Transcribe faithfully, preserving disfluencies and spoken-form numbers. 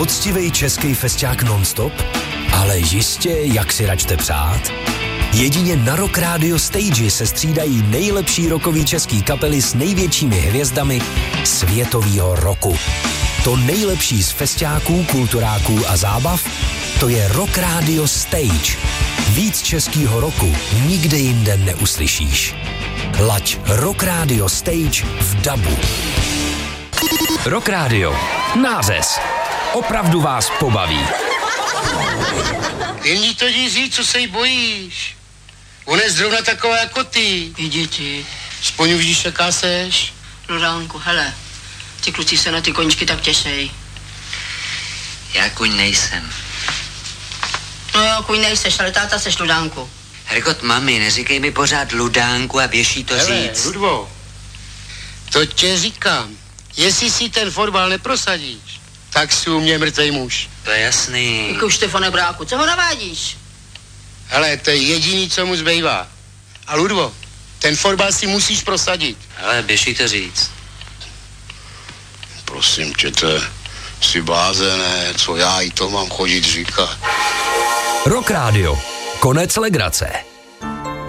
Poctivej český festiák non-stop? Ale jistě, jak si račte přát? Jedině na Rock Radio Stage se střídají nejlepší rockový český kapely s největšími hvězdami světovýho roku. To nejlepší z festiáků, kulturáků a zábav, to je Rock Radio Stage. Víc českýho roku nikde jinde neuslyšíš. Laď Rock Radio Stage v dabu. Rock Radio. Nářez. Opravdu vás pobaví. Jen jí to říct, co se jí bojíš. Ona je zrovna taková jako ty. I děti. Aspoň uvidíš, jaká seš. Ludánku, hele, ty kluci se na ty koníčky tak těšej. Já kuň nejsem. No jo, kuň nejseš, ale táta seš, Ludánku. Herkot, mami, neříkej mi pořád Ludánku a běží to hele, říct. Ludvo, to tě říkám. Jestli si ten fotbal neprosadíš, tak si u mě mrtvej muž. To je jasný. Jako Štefane Bráku, co ho navádíš? Hele, to je jediný, co mu zbývá. A Ludvo, ten fotbal si musíš prosadit. Ale běží to říct. Prosím tě, to je si blázené, co já i to mám chodit říkat. Rock Radio. Konec legrace.